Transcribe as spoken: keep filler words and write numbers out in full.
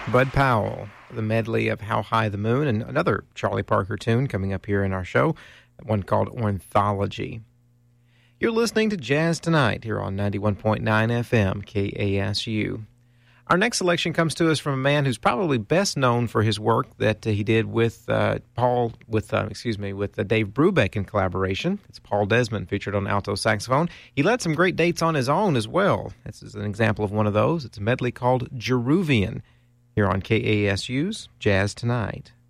Bud Powell, the medley of How High the Moon, and another Charlie Parker tune coming up here in our show, one called Ornithology. You're listening to Jazz Tonight here on ninety-one point nine F M, K A S U. Our next selection comes to us from a man who's probably best known for his work that uh, he did with uh, Paul, with uh, excuse me, with uh, Dave Brubeck in collaboration. It's Paul Desmond featured on alto saxophone. He led some great dates on his own as well. This is an example of one of those. It's a medley called Jeruvian here on K A S U's Jazz Tonight.